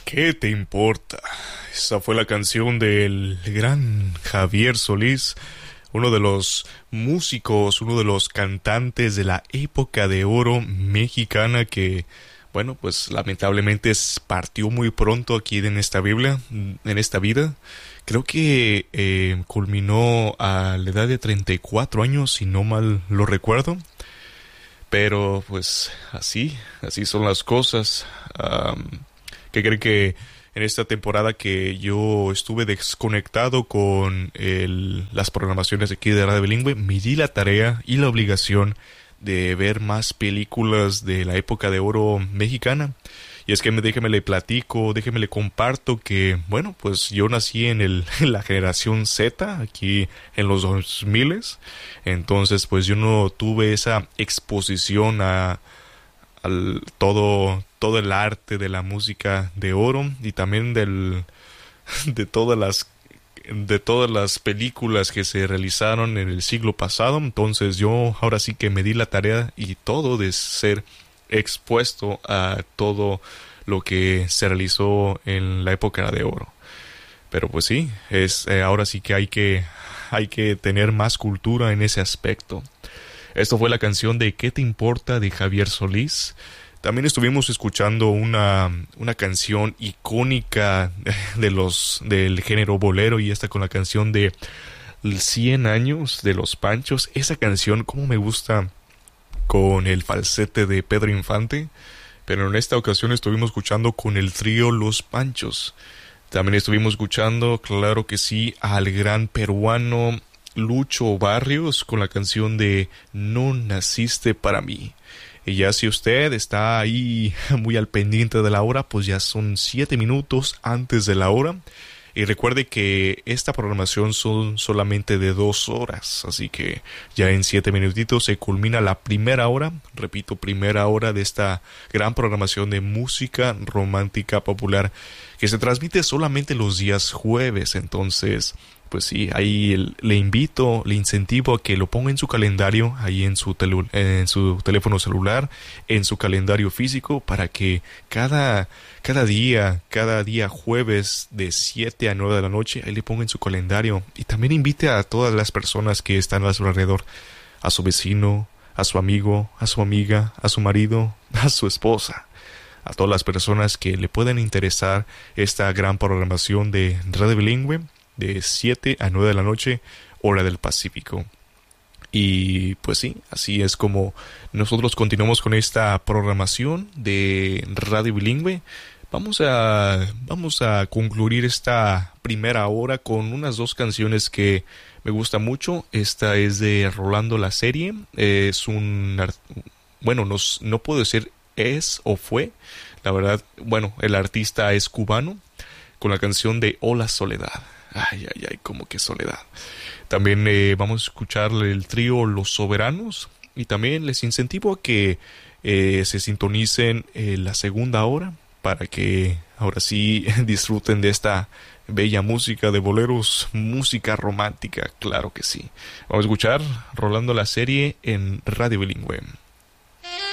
¿Qué te importa? Esa fue la canción del gran Javier Solís, uno de los músicos, uno de los cantantes de la época de oro mexicana que, bueno, pues lamentablemente partió muy pronto aquí en esta Biblia, en esta vida. Creo que culminó a la edad de 34 años, si no mal lo recuerdo. Pero pues así son las cosas. ¿Qué cree que en esta temporada que yo estuve desconectado con las programaciones aquí de Radio Bilingüe, me di la tarea y la obligación de ver más películas de la época de oro mexicana? Y es que déjeme le platico, déjeme le comparto que, bueno, pues yo nací en la generación Z, aquí en los 2000. Entonces, pues yo no tuve esa exposición al todo el arte de la música de oro y también de todas las películas que se realizaron en el siglo pasado. Entonces yo ahora sí que me di la tarea y todo de ser expuesto a todo lo que se realizó en la época de oro. Pero pues sí, ahora sí que hay que tener más cultura en ese aspecto. Esto fue la canción de ¿Qué te importa? De Javier Solís. También estuvimos escuchando una canción icónica del género bolero, y esta con la canción de 100 años de Los Panchos. Esa canción, como me gusta, con el falsete de Pedro Infante. Pero en esta ocasión estuvimos escuchando con el trío Los Panchos. También estuvimos escuchando, claro que sí, al gran peruano Lucho Barrios con la canción de No naciste para mí. Y ya si usted está ahí muy al pendiente de la hora, pues ya son 7 minutos antes de la hora. Y recuerde que esta programación son solamente de 2 horas, así que ya en 7 minutitos se culmina la primera hora, repito, primera hora de esta gran programación de música romántica popular que se transmite solamente los días jueves. Entonces, pues sí, ahí le incentivo a que lo ponga en su calendario, ahí en su teléfono celular, en su calendario físico, para que cada día jueves de 7 a 9 de la noche, ahí le ponga en su calendario. Y también invite a todas las personas que están a su alrededor, a su vecino, a su amigo, a su amiga, a su marido, a su esposa, a todas las personas que le puedan interesar esta gran programación de Radio Bilingüe, de 7 a 9 de la noche, hora del Pacífico. Y pues sí, así es como nosotros continuamos con esta programación de Radio Bilingüe. Vamos a concluir esta primera hora con unas 2 canciones que me gustan mucho. Esta es de Rolando La Serie. Es bueno, no puedo decir es o fue. La verdad, bueno, el artista es cubano, con la canción de Hola Soledad. Ay, como que soledad. También vamos a escuchar el trío Los Soberanos. Y también les incentivo a que se sintonicen la segunda hora, para que ahora sí disfruten de esta bella música de boleros, música romántica, claro que sí. Vamos a escuchar Rolando La Serie en Radio Bilingüe.